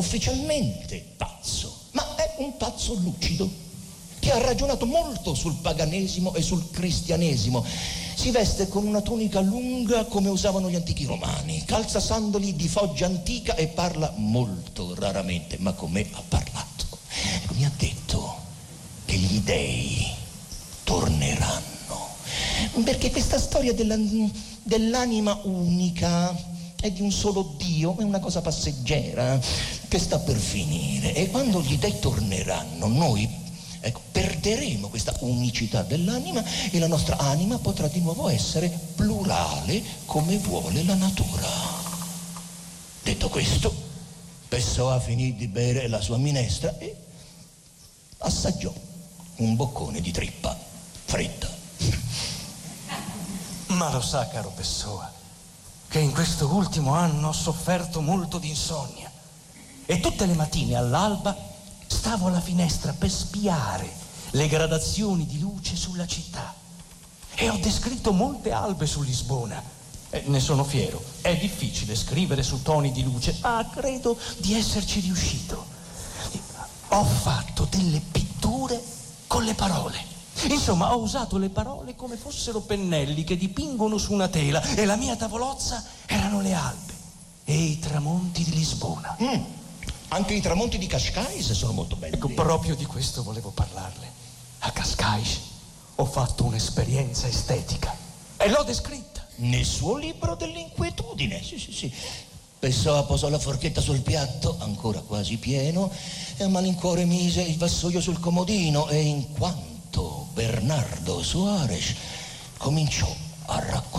ufficialmente pazzo, ma è un pazzo lucido che ha ragionato molto sul paganesimo e sul cristianesimo. Si veste con una tunica lunga come usavano gli antichi romani, calza sandali di foggia antica e parla molto raramente, ma con me ha parlato. Ecco, mi ha detto che gli dei torneranno, perché questa storia dell'anima unica e di un solo Dio è una cosa passeggera che sta per finire, e quando gli dei torneranno noi perderemo questa unicità dell'anima e la nostra anima potrà di nuovo essere plurale come vuole la natura. Detto questo, Pessoa finì di bere la sua minestra e assaggiò un boccone di trippa fritta. Ma lo sa, caro Pessoa, che in questo ultimo anno ho sofferto molto di insonnia e tutte le mattine all'alba stavo alla finestra per spiare le gradazioni di luce sulla città e ho descritto molte albe su Lisbona. Ne sono fiero. È difficile scrivere su toni di luce, ma credo di esserci riuscito. Ho fatto delle pitture con le parole. Insomma, ho usato le parole come fossero pennelli che dipingono su una tela, e la mia tavolozza erano le Alpi e i tramonti di Lisbona. Anche i tramonti di Cascais sono molto belli. Ecco, proprio di questo volevo parlarle. A Cascais ho fatto un'esperienza estetica e l'ho descritta. Nel suo libro dell'inquietudine, sì. Pessoa posò la forchetta sul piatto, ancora quasi pieno, e a malincuore mise il vassoio sul comodino, e in quanto Bernardo Soares cominciò a raccontare